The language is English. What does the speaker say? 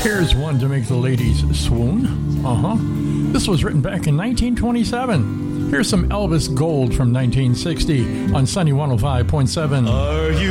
Here's one to make the ladies swoon. This was written back in 1927. Here's some Elvis Gold from 1960 on Sunny 105.7. Are you